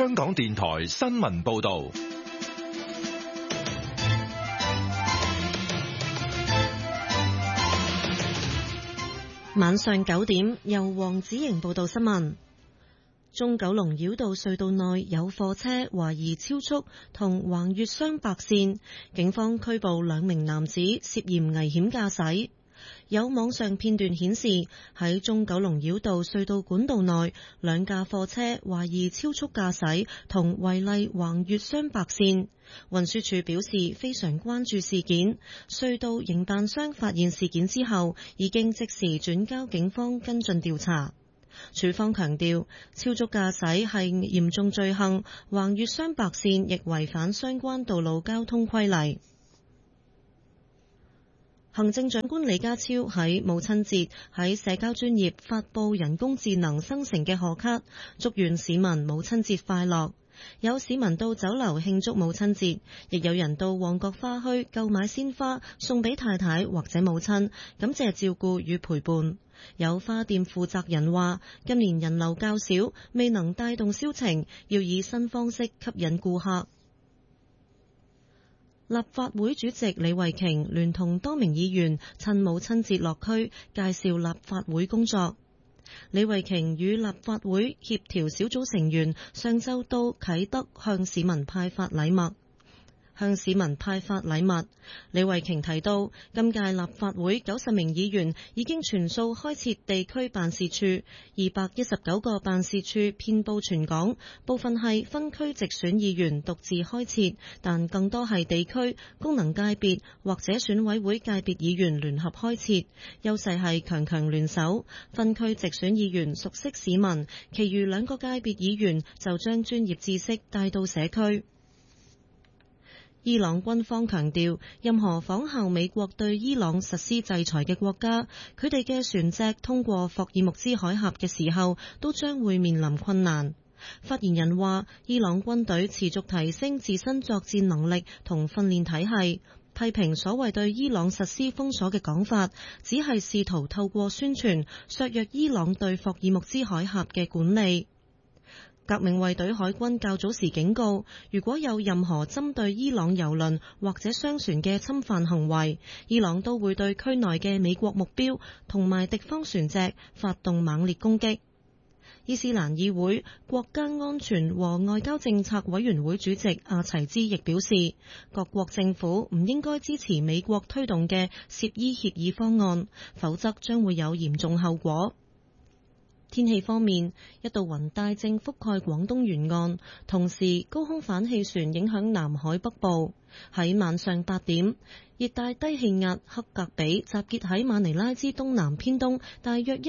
香港電台新聞報道。 晚上9點，由黃子瑩報道新聞。中九龍繞道隧道內有貨車懷疑超速同橫越雙白線，警方拘捕2名男子涉嫌危險駕駛。有網上片段顯示，喺中九龍繞道隧道管道內，2架貨車懷疑超速駕駛同違例橫越雙白線。運輸署表示非常關注事件，隧道營辦商發現事件之後，已經即時轉交警方跟進調查。署方強調，超速駕駛係嚴重罪行，橫越雙白線亦違反相關道路交通規例。行政長官李家超喺母親節喺社交專頁發布人工智能生成嘅賀卡，祝願市民母親節快樂。有市民到酒樓慶祝母親節，亦有人到旺角花墟購買鮮花送俾太太或者母親，感謝照顧與陪伴。有花店負責人話，今年人流較少，未能帶動銷情，要以新方式吸引顧客。立法會主席李慧瓊聯同多名議員趁母親節落區介紹立法會工作。李慧瓊與立法會協調小組成員上週到啟德向市民派發禮物。李慧瓊提到，今屆立法會90名議員已經全數開設地區辦事處，219個辦事處遍佈全港，部分係分區直選議員獨自開設，但更多係地區功能界別或者選委會界別議員聯合開設。優勢係強強聯手，分區直選議員熟悉市民，其餘2個界別議員就將專業知識帶到社區。伊朗軍方強調，任何仿效美國對伊朗實施制裁嘅國家，佢哋嘅船隻通過霍爾木茲海峽嘅時候，都將會面臨困難。發言人話，伊朗軍隊持續提升自身作戰能力同訓練體系，批評所謂對伊朗實施封鎖嘅講法，只係試圖透過宣傳削弱伊朗對霍爾木茲海峽嘅管理。革命衛隊海軍較早時警告，如果有任何針對伊朗油輪或者商船嘅侵犯行為，伊朗都會對區內嘅美國目標同埋敵方船隻發動猛烈攻擊。伊斯蘭議會國家安全和外交政策委員會主席阿齊茲亦表示，各國政府唔應該支持美國推動嘅涉伊協議方案，否則將會有嚴重後果。天氣方面，一道雲帶正覆蓋廣東沿岸，同時高空反氣旋影響南海北部。喺晚上8點，熱帶低氣壓克格比集結喺馬尼拉之東南偏東大約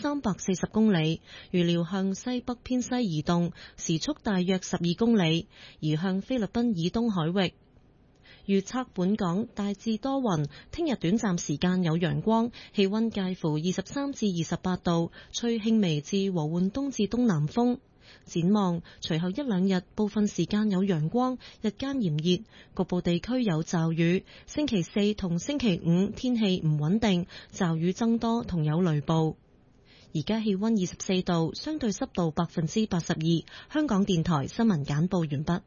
1340公里，預料向西北偏西移動，時速大約12公里，移向菲律賓以東海域。預測本港大致多雲，聽日短暫時間有陽光，氣溫介乎23至28度，吹輕微至和緩東至東南風。展望隨後1-2日，部分時間有陽光，日間炎熱，局部地區有驟雨。星期4同星期5天氣唔穩定，驟雨增多同有雷暴。而家氣溫24度，相對濕度82%。香港電台新聞簡報完畢。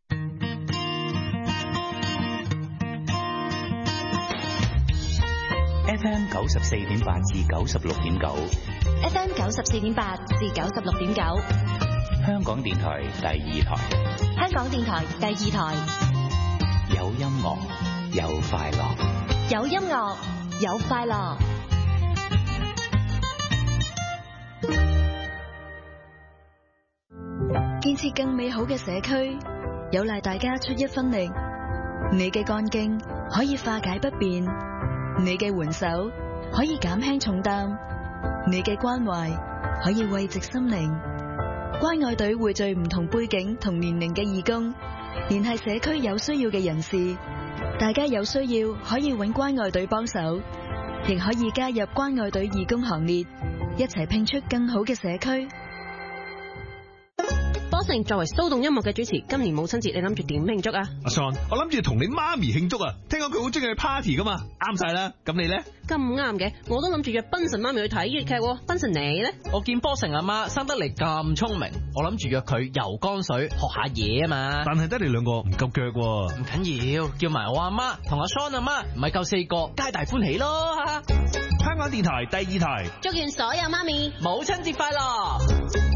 FM 94.8至96.9 ，FM 94.8至96.9， 香港電台第2台， 香港電台第2台， 有音樂，有快樂， 有音樂，有快樂。 建設更美好嘅社區，有賴大家出一分力。你嘅幹勁可以化解不便。你嘅援手可以減輕重擔，你嘅關懷可以慰藉心靈。關愛隊匯聚唔同背景同年齡嘅義工，聯繫社區有需要嘅人士。大家有需要可以揾關愛隊幫手，亦可以加入關愛隊義工行列，一齊拼出更好嘅社區。 成作為騷動音樂嘅主持，今年母親節你諗住點慶祝啊？ 阿 Son，我諗住同你媽咪慶祝啊！聽講佢好中意去 party 噶嘛，啱晒啦。咁你咧？ 咁啱嘅，我都諗住約賓神媽咪去睇粵劇。賓神你咧？ 我見波成阿媽生得嚟咁聰明，我諗住約佢游江水學下嘢啊嘛。 但係得你兩個唔夠腳喎。 唔緊要，叫埋我阿媽同阿 Son 阿媽，唔係夠4個，皆大歡喜咯。 香港電台第2台， 祝願所有媽咪母親節快樂！